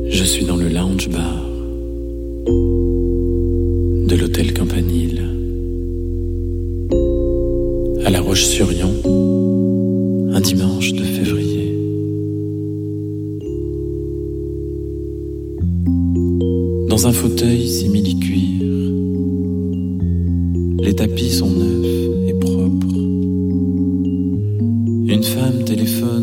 Je suis dans le lounge bar de l'hôtel Campanile, à La Roche-sur-Yon, un dimanche de février. Dans un fauteuil simili-cuir, les tapis sont neufs et propres. Une femme téléphone